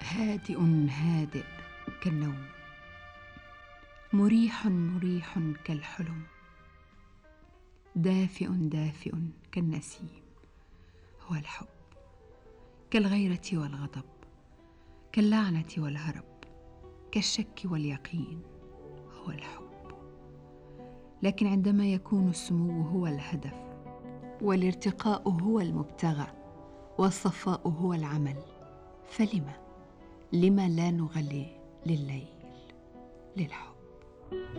هادئ هادئ كالنوم، مريح مريح كالحلم، دافئ دافئ كالنسيم. هو الحب كالغيرة والغضب، كاللعنة والهرب، كالشك واليقين. هو الحب. لكن عندما يكون السمو هو الهدف، والارتقاء هو المبتغى، والصفاء هو العمل، فلما لا نغلي لليل للحب؟